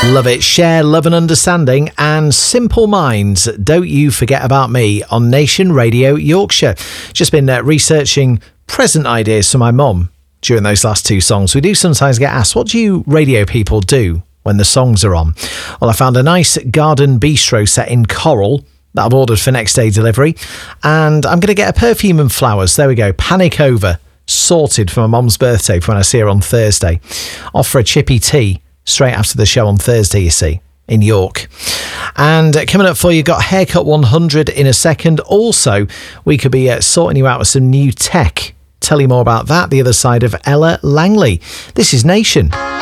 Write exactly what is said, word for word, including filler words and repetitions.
Love it. Share love and understanding and Simple Minds. Don't you forget about me on Nation Radio Yorkshire. Just been uh, researching present ideas for my mum during those last two songs. We do sometimes get asked, what do you radio people do when the songs are on? Well, I found a nice garden bistro set in Coral that I've ordered for next day delivery. And I'm going to get a perfume and flowers. There we go. Panic over. Sorted for my mum's birthday for when I see her on Thursday. Off for a chippy tea straight after the show on Thursday, you see, in York. And uh, coming up for you, got Haircut one hundred in a second. Also, we could be uh, sorting you out with some new tech. Tell you more about that the other side of Ella Langley. This is Nation.